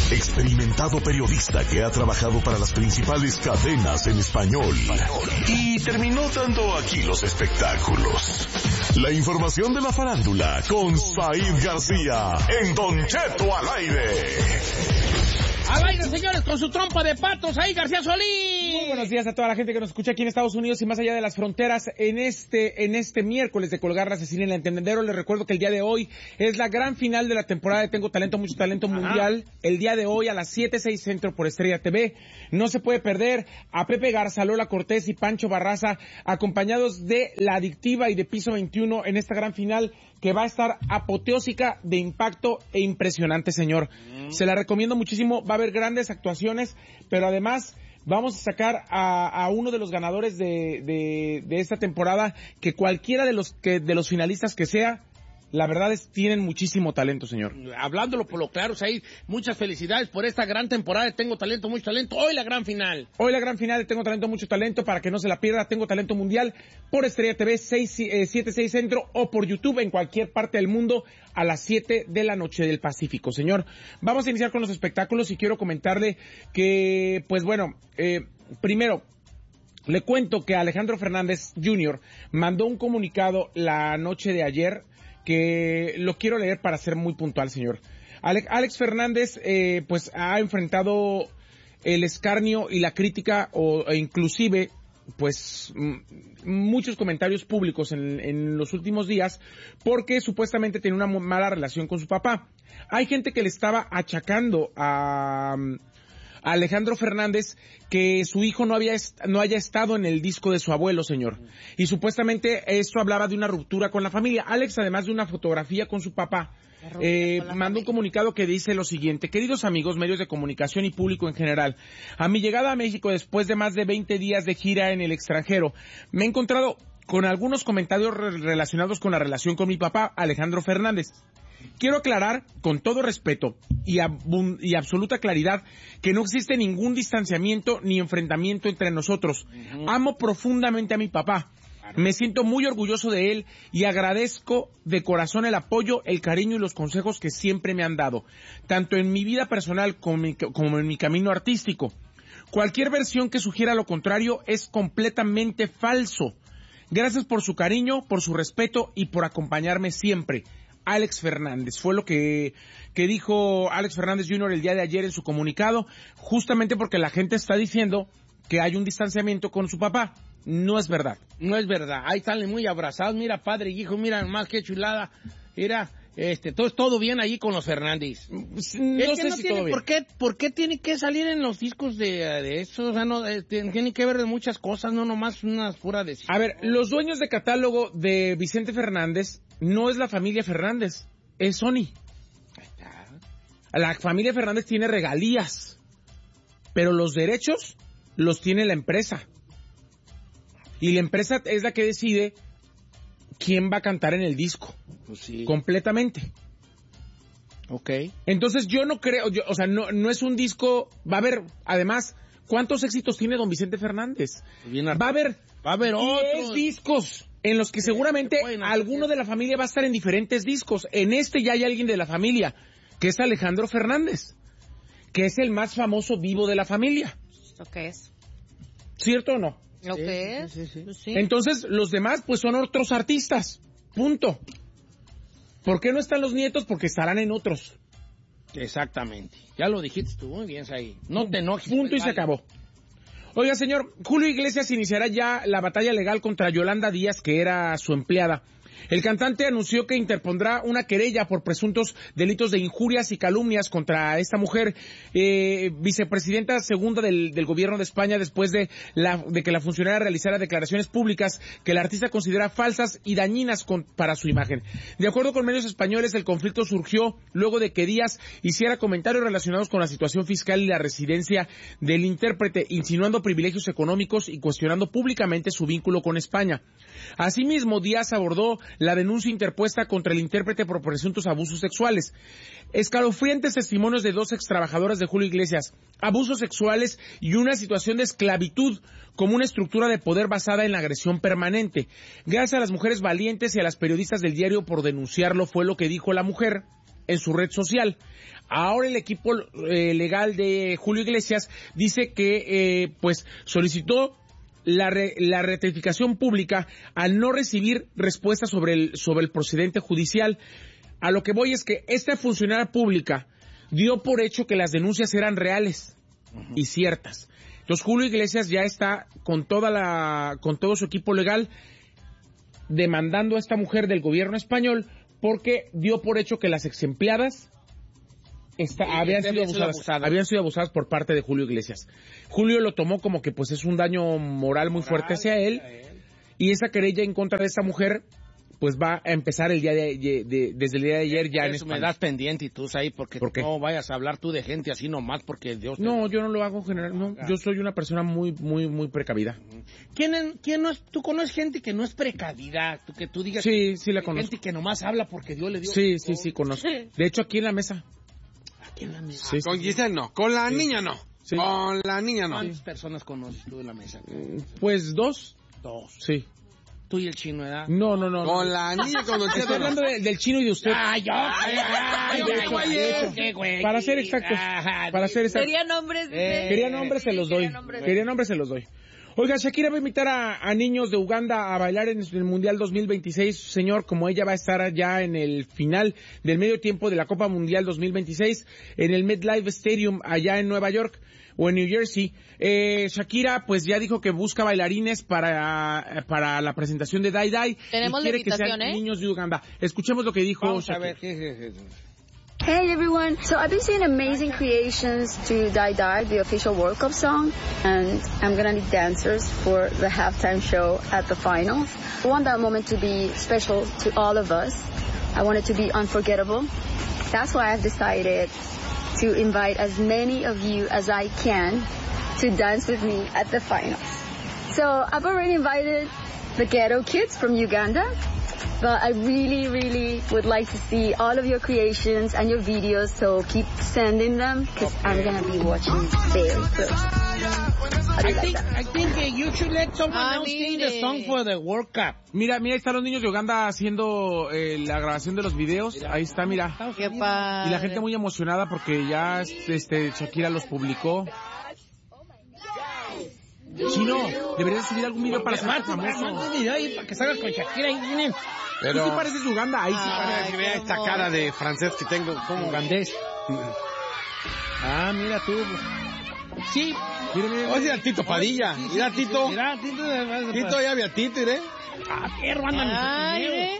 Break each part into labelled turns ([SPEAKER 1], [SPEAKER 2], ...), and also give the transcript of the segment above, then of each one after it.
[SPEAKER 1] Experimentado periodista que ha trabajado para las principales cadenas en español y terminó dando aquí los espectáculos. La información de la farándula con Said García en Don Cheto al aire.
[SPEAKER 2] Al aire, señores, con su trompa de patos, ahí García Solís.
[SPEAKER 3] Muy buenos días a toda la gente que nos escucha aquí en Estados Unidos y más allá de las fronteras en este miércoles de Colgar la Asesina en el Entendedero. Les recuerdo que el día de hoy es la gran final de la temporada de Tengo Talento, Mucho Talento Mundial. El día de hoy a las 7:06 Centro por Estrella TV. No se puede perder a Pepe Garza, Lola Cortés y Pancho Barraza, acompañados de La Adictiva y de Piso 21 en esta gran final que va a estar apoteósica, de impacto e impresionante, señor. Se la recomiendo muchísimo. Va a haber grandes actuaciones, pero además vamos a sacar a uno de los ganadores de esta temporada, que cualquiera de los finalistas que sea, la verdad es tienen muchísimo talento, señor.
[SPEAKER 2] Hablándolo por lo claro, Said, muchas felicidades por esta gran temporada de Tengo Talento, Mucho Talento. Hoy la gran final.
[SPEAKER 3] Hoy la gran final de Tengo Talento, Mucho Talento, para que no se la pierda. Tengo Talento Mundial por Estrella TV 7:06 Centro o por YouTube en cualquier parte del mundo a las 7 de la noche del Pacífico. Señor, vamos a iniciar con los espectáculos y quiero comentarle que, pues bueno, primero, le cuento que Alejandro Fernández Jr. mandó un comunicado la noche de ayer que lo quiero leer para ser muy puntual, señor. Alex Fernández, pues ha enfrentado el escarnio y la crítica e inclusive, pues, muchos comentarios públicos en los últimos días porque supuestamente tiene una mala relación con su papá. Hay gente que le estaba achacando a Alejandro Fernández que su hijo no haya estado en el disco de su abuelo, señor. Y supuestamente esto hablaba de una ruptura con la familia. Alex, además de una fotografía con su papá, mandó un comunicado que dice lo siguiente: queridos amigos, medios de comunicación y público en general, a mi llegada a México después de más de 20 días de gira en el extranjero, me he encontrado con algunos comentarios relacionados con la relación con mi papá, Alejandro Fernández. Quiero aclarar, con todo respeto y absoluta claridad, que no existe ningún distanciamiento ni enfrentamiento entre nosotros. Amo profundamente a mi papá. Me siento muy orgulloso de él y agradezco de corazón el apoyo, el cariño y los consejos que siempre me han dado, tanto en mi vida personal como en mi camino artístico. Cualquier versión que sugiera lo contrario es completamente falso. Gracias por su cariño, por su respeto y por acompañarme siempre. Alex Fernández. Fue lo que dijo Alex Fernández Jr. el día de ayer en su comunicado, justamente porque la gente está diciendo que hay un distanciamiento con su papá. No es verdad.
[SPEAKER 2] No es verdad. Ahí están muy abrazados. Mira, padre y hijo, mira más que chulada. Mira, todo bien ahí con los Fernández.
[SPEAKER 3] No sé si todo bien.
[SPEAKER 2] ¿Por qué tiene que salir en los discos de eso? O sea, no, tiene que ver de muchas cosas, no nomás unas puras de...
[SPEAKER 3] A ver, los dueños de catálogo de Vicente Fernández no es la familia Fernández, es Sony. La familia Fernández tiene regalías, pero los derechos los tiene la empresa. Y la empresa es la que decide quién va a cantar en el disco.
[SPEAKER 2] Pues sí.
[SPEAKER 3] Completamente.
[SPEAKER 2] Ok.
[SPEAKER 3] Entonces yo no creo, o sea, no es un disco, va a haber, además, ¿cuántos éxitos tiene don Vicente Fernández? Va a haber
[SPEAKER 2] 10
[SPEAKER 3] otros discos en los que seguramente alguno de la familia va a estar en diferentes discos. En este ya hay alguien de la familia, que es Alejandro Fernández, que es el más famoso vivo de la familia.
[SPEAKER 4] ¿Lo que es?
[SPEAKER 3] ¿Cierto o no?
[SPEAKER 4] ¿Lo que es?
[SPEAKER 2] Sí.
[SPEAKER 3] Entonces, los demás, pues, son otros artistas. Punto. ¿Por qué no están los nietos? Porque estarán en otros.
[SPEAKER 2] Exactamente. Ya lo dijiste tú, muy bien, ahí. No te enojes.
[SPEAKER 3] Punto y se acabó. Oiga, señor, Julio Iglesias iniciará ya la batalla legal contra Yolanda Díaz, que era su empleada. El cantante anunció que interpondrá una querella por presuntos delitos de injurias y calumnias contra esta mujer, vicepresidenta segunda del gobierno de España, después de que la funcionaria realizara declaraciones públicas que el artista considera falsas y dañinas para su imagen. De acuerdo con medios españoles, el conflicto surgió luego de que Díaz hiciera comentarios relacionados con la situación fiscal y la residencia del intérprete, insinuando privilegios económicos y cuestionando públicamente su vínculo con España. Asimismo, Díaz abordó la denuncia interpuesta contra el intérprete por presuntos abusos sexuales. Escalofriantes testimonios de 2 extrabajadoras de Julio Iglesias, abusos sexuales y una situación de esclavitud como una estructura de poder basada en la agresión permanente. Gracias a las mujeres valientes y a las periodistas del diario por denunciarlo, fue lo que dijo la mujer. en su red social. Ahora el equipo legal de Julio Iglesias dice que pues solicitó la rectificación pública al no recibir respuesta sobre el procedente judicial. A lo que voy es que esta funcionaria pública dio por hecho que las denuncias eran reales y ciertas. Entonces Julio Iglesias ya está con todo su equipo legal demandando a esta mujer del gobierno español porque dio por hecho que las exempleadas habían sido abusadas por parte de Julio Iglesias. Julio lo tomó como que pues es un daño moral muy fuerte hacia él, y esa querella en contra de esta mujer pues va a empezar desde el día de ayer ya en España.
[SPEAKER 2] Me das pendiente y tú ahí porque
[SPEAKER 3] ¿Por qué?
[SPEAKER 2] No vayas a hablar tú de gente así nomás porque Dios
[SPEAKER 3] No, yo no lo hago en general, no. Yo soy una persona muy, muy, muy precavida.
[SPEAKER 2] ¿Quién no es? ¿Tú conoces gente que no es precavida? Que tú digas.
[SPEAKER 3] Sí, la conozco.
[SPEAKER 2] Gente que nomás habla porque Dios le dio.
[SPEAKER 3] Sí, conozco. De hecho, aquí en la mesa.
[SPEAKER 2] Aquí en la mesa.
[SPEAKER 3] Sí,
[SPEAKER 4] con Giselle no, con la niña no.
[SPEAKER 3] Sí.
[SPEAKER 4] Con la niña no.
[SPEAKER 2] ¿Cuántas personas conoces tú en la mesa?
[SPEAKER 3] Pues 2.
[SPEAKER 2] Sí. Tú y el chino, ¿verdad?
[SPEAKER 3] No.
[SPEAKER 4] Con la niña y con Don Cheto.
[SPEAKER 3] Estoy hablando del chino y de usted. Para ser exactos.
[SPEAKER 5] Quería nombres.
[SPEAKER 3] Quería nombres, se los doy. Oiga, Shakira va a invitar a niños de Uganda a bailar en el Mundial 2026, señor, como ella va a estar ya en el final del medio tiempo de la Copa Mundial 2026 en el MetLife Stadium allá en Nueva York o en New Jersey. Shakira pues ya dijo que busca bailarines para la presentación de Dai Dai.
[SPEAKER 5] Tenemos
[SPEAKER 3] y quiere que
[SPEAKER 5] invitación,
[SPEAKER 3] sean niños de Uganda. Escuchemos lo que dijo
[SPEAKER 2] Vamos
[SPEAKER 3] Shakira.
[SPEAKER 2] a ver.
[SPEAKER 6] Hey everyone, so I've been seeing amazing creations to Die Die, the official World Cup song, and I'm gonna need dancers for the halftime show at the finals. I want that moment to be special to all of us. I want it to be unforgettable. That's why I've decided to invite as many of you as I can to dance with me at the finals. So I've already invited the Ghetto Kids from Uganda. But I really, really would like to see all of your creations and your videos, so keep sending them, because I'm going to be watching very close.
[SPEAKER 2] I think you should let someone else sing the song for the World Cup.
[SPEAKER 3] Mira, ahí están los niños de Uganda haciendo la grabación de los videos. Ahí está, mira.
[SPEAKER 5] Qué padre.
[SPEAKER 3] Y la gente muy emocionada porque ya Shakira los publicó. Chino, deberías subir algún video para ser famoso.
[SPEAKER 2] Para que salgas con Shakira ahí vienen.
[SPEAKER 3] Pero... ¿Tú pareces Uganda? Ahí sí
[SPEAKER 4] Para que vea esta cara de francés que tengo como
[SPEAKER 2] ugandés. Mira tú. Sí.
[SPEAKER 4] Oye, a Tito Padilla. Mira, Tito.
[SPEAKER 2] Mira,
[SPEAKER 4] Tito, ya había Tito, ¿eh?
[SPEAKER 2] Perro, ándale.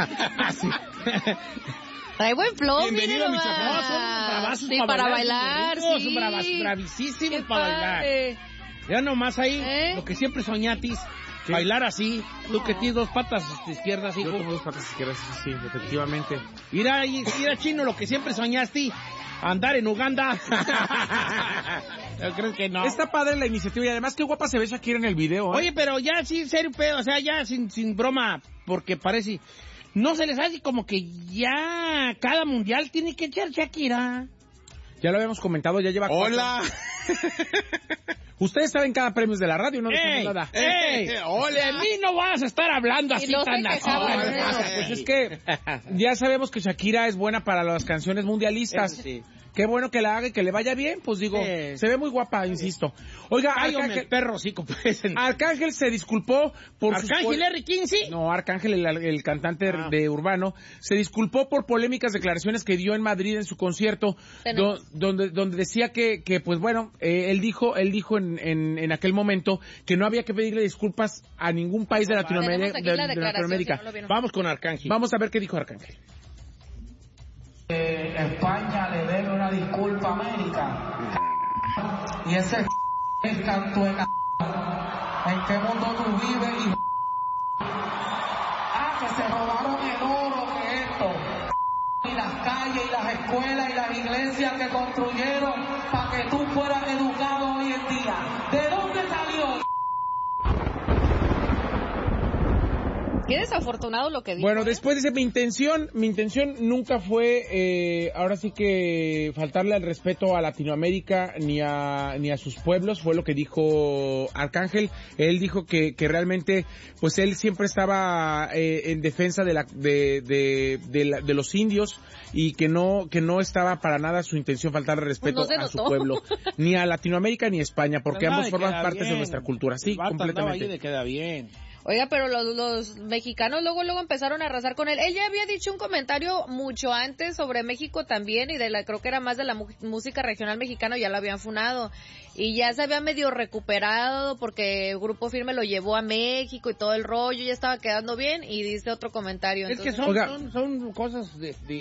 [SPEAKER 5] Trae buen flow.
[SPEAKER 2] Bienvenido a mi chapón. Son bravazos para
[SPEAKER 5] bailar.
[SPEAKER 2] Son bravísimos para bailar. Ya nomás ahí, lo que siempre soñatis. ¿Qué? Bailar así, tú que tienes 2 patas izquierdas, hijo.
[SPEAKER 3] Yo tengo 2 patas izquierdas, sí, efectivamente.
[SPEAKER 2] Mira, Chino, lo que siempre soñaste, andar en Uganda. Yo creo que no.
[SPEAKER 3] Está padre la iniciativa y además qué guapa se ve Shakira en el video.
[SPEAKER 2] Oye, pero ya sí, serio pedo, o sea, ya sin broma, porque parece... No se les hace como que ya cada mundial tiene que echar Shakira.
[SPEAKER 3] Ya lo habíamos comentado, ya lleva...
[SPEAKER 4] ¡Hola!
[SPEAKER 3] Ustedes saben cada premio de la radio, no decimos nada.
[SPEAKER 2] ¡Hola! De mí no vas a estar hablando así tan así.
[SPEAKER 3] Pues es que ya sabemos que Shakira es buena para las canciones mundialistas.
[SPEAKER 2] Sí.
[SPEAKER 3] Qué bueno que la haga y que le vaya bien, pues digo, se ve muy guapa, insisto. Oiga,
[SPEAKER 2] Arcángel, perro, sí,
[SPEAKER 3] Arcángel se disculpó por
[SPEAKER 2] ¿Arcángel R15?
[SPEAKER 3] No, Arcángel, el cantante de Urbano, se disculpó por polémicas declaraciones que dio en Madrid en su concierto, donde decía que pues bueno, él dijo en aquel momento que no había que pedirle disculpas a ningún país de Latinoamérica.
[SPEAKER 2] Vamos con Arcángel.
[SPEAKER 3] Vamos a ver qué dijo Arcángel.
[SPEAKER 7] España le debe una disculpa a América. Y ese es canto de ¿en qué mundo tú vives? Que se robaron el oro, que esto. Y las calles, y las escuelas, y las iglesias que construyeron para que tú fueras educado hoy en día. ¿De dónde salió?
[SPEAKER 5] Qué desafortunado lo que dijo.
[SPEAKER 3] Bueno, después dice, mi intención nunca fue, ahora sí que faltarle al respeto a Latinoamérica ni a sus pueblos, fue lo que dijo Arcángel. Él dijo que realmente, pues él siempre estaba en defensa de los indios y que no estaba para nada su intención faltarle respeto a su pueblo, ni a Latinoamérica ni a España, porque ambos forman parte de nuestra cultura. Sí, completamente.
[SPEAKER 2] Le queda bien.
[SPEAKER 5] Oiga, pero los mexicanos luego empezaron a arrasar con él. Él ya había dicho un comentario mucho antes sobre México también y creo que era más de la música regional mexicana, ya lo habían funado. Y ya se había medio recuperado porque Grupo Firme lo llevó a México y todo el rollo, ya estaba quedando bien y dice otro comentario.
[SPEAKER 2] Entonces, es que son cosas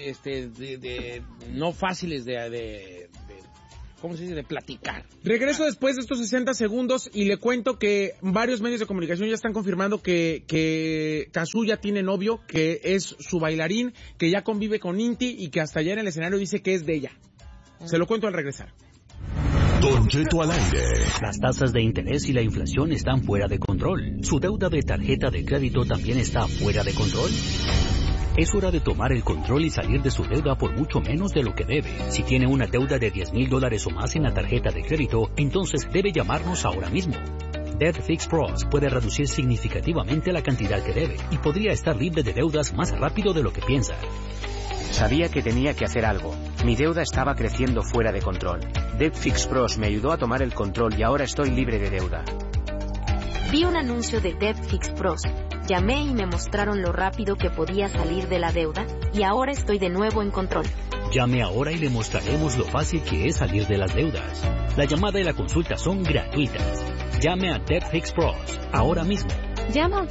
[SPEAKER 2] de no fáciles de ¿cómo se dice? De platicar.
[SPEAKER 3] Regreso después de estos 60 segundos y le cuento que varios medios de comunicación ya están confirmando que Cazzu ya tiene novio, que es su bailarín, que ya convive con Inti y que hasta allá en el escenario dice que es de ella. Se lo cuento al regresar.
[SPEAKER 1] Don Cheto al aire.
[SPEAKER 8] Las tasas de interés y la inflación están fuera de control. ¿Su deuda de tarjeta de crédito también está fuera de control? Es hora de tomar el control y salir de su deuda por mucho menos de lo que debe. Si tiene una deuda de $10,000 o más en la tarjeta de crédito, entonces debe llamarnos ahora mismo. Debt Fix Pros puede reducir significativamente la cantidad que debe y podría estar libre de deudas más rápido de lo que piensa.
[SPEAKER 9] Sabía que tenía que hacer algo. Mi deuda estaba creciendo fuera de control. Debt Fix Pros me ayudó a tomar el control y ahora estoy libre de deuda.
[SPEAKER 10] Vi un anuncio de Debt Fix Pros. Llamé y me mostraron lo rápido que podía salir de la deuda y ahora estoy de nuevo en control.
[SPEAKER 8] Llame ahora y le mostraremos lo fácil que es salir de las deudas. La llamada y la consulta son gratuitas. Llame a Debt Fix Pros ahora mismo.
[SPEAKER 10] Llama a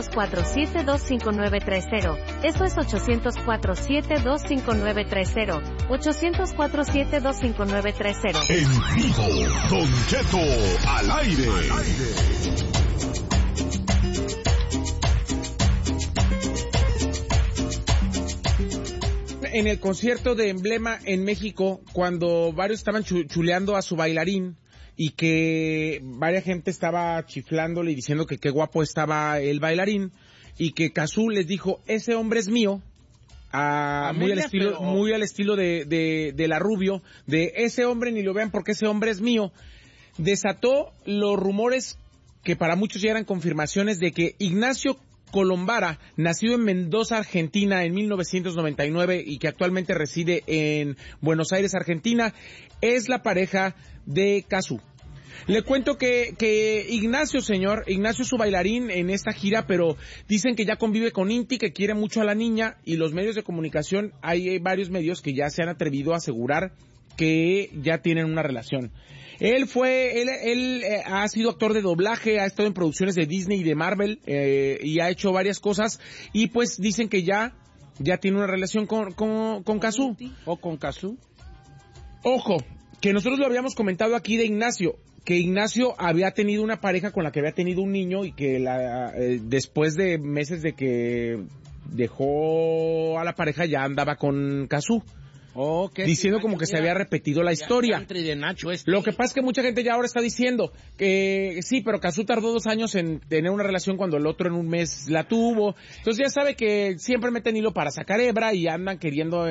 [SPEAKER 10] 800-472-5930. Eso es 800-472-5930. 800-472-5930.
[SPEAKER 1] En vivo, Don Cheto al aire.
[SPEAKER 3] En el concierto de Emblema en México, cuando varios estaban chuleando a su bailarín y que varias gente estaba chiflándole y diciendo que qué guapo estaba el bailarín y que Cazzu les dijo, ese hombre es mío, muy al estilo de la Rubio, de ese hombre ni lo vean porque ese hombre es mío, desató los rumores que para muchos ya eran confirmaciones de que Ignacio Colombara, nacido en Mendoza, Argentina, en 1999 y que actualmente reside en Buenos Aires, Argentina, es la pareja de Cazzu. Le cuento que Ignacio es su bailarín en esta gira, pero dicen que ya convive con Inti, que quiere mucho a la niña, y los medios de comunicación, hay varios medios que ya se han atrevido a asegurar que ya tienen una relación. Él ha sido actor de doblaje, ha estado en producciones de Disney y de Marvel, y ha hecho varias cosas, y pues dicen que ya tiene una relación con Cazzu.
[SPEAKER 2] ¿O con Cazzu?
[SPEAKER 3] Ojo, que nosotros lo habíamos comentado aquí de Ignacio, que Ignacio había tenido una pareja con la que había tenido un niño y que después de meses de que dejó a la pareja ya andaba con Cazzu. Diciendo como que se había repetido la historia. Lo que pasa es que mucha gente ya ahora está diciendo que sí, pero Cazzu tardó 2 años en tener una relación cuando el otro en un mes la tuvo. Entonces ya sabe que siempre meten hilo para sacar hebra y andan queriendo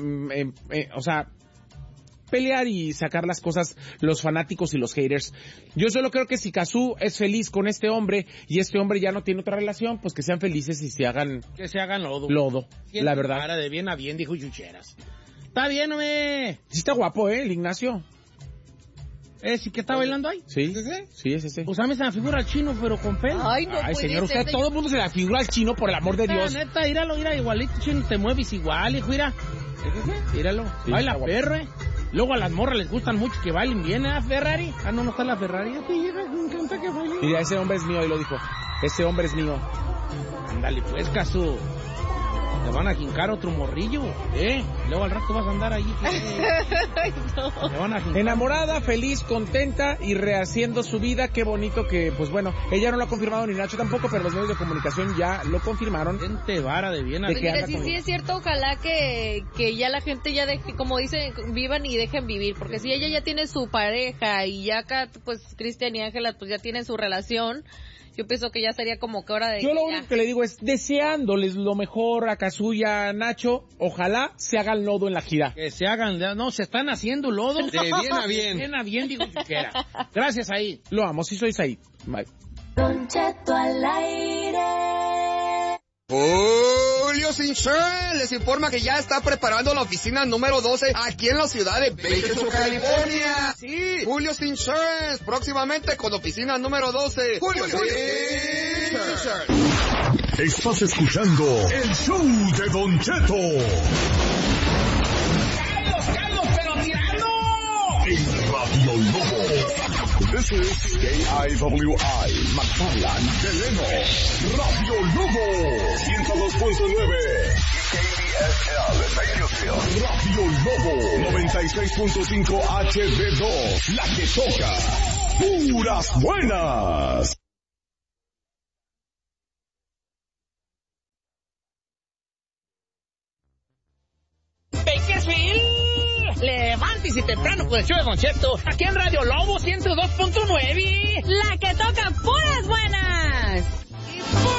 [SPEAKER 3] pelear y sacar las cosas los fanáticos y los haters. Yo solo creo que si Cazzu es feliz con este hombre y este hombre ya no tiene otra relación, pues que sean felices y se hagan lodo, la verdad.
[SPEAKER 2] Para de bien a bien, dijo Chucheras. Está bien, hombre.
[SPEAKER 3] Sí está guapo, el Ignacio.
[SPEAKER 2] ¿Sí que está bailando ahí?
[SPEAKER 3] Sí, sí, es ese.
[SPEAKER 2] Pues a mí se me figura al chino, pero con pelo.
[SPEAKER 5] Ay, no puede
[SPEAKER 3] señor,
[SPEAKER 5] ser,
[SPEAKER 3] todo el mundo se la figura al chino, por el amor de Dios.
[SPEAKER 2] Neta, mira igualito, chino, te mueves igual, hijo, mira. Míralo, sí, baila perro, Luego a las morras les gustan mucho que bailen bien, Ferrari. No está la Ferrari. Me encanta que bailen.
[SPEAKER 3] Mira, ese hombre es mío, y lo dijo. Ese hombre es mío.
[SPEAKER 2] Ándale pues, Cazzu. Te van a jincar otro morrillo, Luego al rato vas a andar ahí.
[SPEAKER 5] No.
[SPEAKER 2] Te van a jincar.
[SPEAKER 3] Enamorada, feliz, contenta y rehaciendo su vida. Qué bonito que, pues bueno, ella no lo ha confirmado ni Nacho tampoco, pero los medios de comunicación ya lo confirmaron.
[SPEAKER 2] Gente vara de bien.
[SPEAKER 5] Pues mira, sí es cierto, ojalá que ya la gente ya deje, como dicen, vivan y dejen vivir, porque si ella ya tiene su pareja y ya acá, pues Cristian y Ángela, pues ya tienen su relación. yo pienso que ya sería como que hora de...
[SPEAKER 3] Yo lo único que le digo es deseándoles lo mejor a Kazuya, Nacho, ojalá se hagan lodo en la gira.
[SPEAKER 2] Que se hagan, no, se están haciendo lodo.
[SPEAKER 4] De bien a bien.
[SPEAKER 2] Bien a bien, digo que quiera. Gracias, ahí.
[SPEAKER 3] Lo amo, sí soy Said. Bye.
[SPEAKER 11] Don Cheto al aire.
[SPEAKER 12] Julio Sinchel les informa que ya está preparando la oficina número 12 aquí en la ciudad de Bakersfield, California. Sí, Julio Sinchel, próximamente con oficina número 12. Julio Sinchel.
[SPEAKER 1] Estás escuchando el show de Don Cheto.
[SPEAKER 2] ¡Carlos, pero tirando!
[SPEAKER 1] En Radio Lobo. This is KIWI, McFarland, Deleno. Radio Lobo. 102.9. KDSL, Bakersfield. Radio Lobo. 96.5 HD2. La que toca. Puras buenas.
[SPEAKER 2] Bakersfield, levántese temprano con el show de Don Cheto, aquí en Radio Lobo 102.9.
[SPEAKER 5] La que toca puras buenas.